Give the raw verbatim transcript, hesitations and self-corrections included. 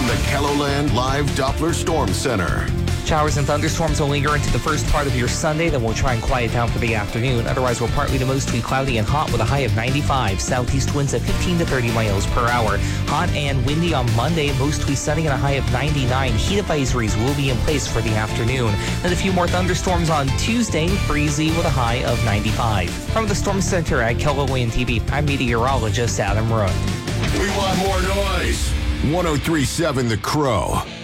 the KELOLAND Live Doppler Storm Center. Showers and thunderstorms will linger into the first part of your Sunday, then we'll try and quiet down for the afternoon. Otherwise, we're partly to mostly cloudy and hot with a high of ninety-five. Southeast winds at fifteen to thirty miles per hour. Hot and windy on Monday, mostly sunny and a high of ninety-nine. Heat advisories will be in place for the afternoon. Then a few more thunderstorms on Tuesday, breezy with a high of ninety-five. From the Storm Center at KELOLAND T V, I'm meteorologist Adam Root. We want more noise. one oh three point seven The Crow.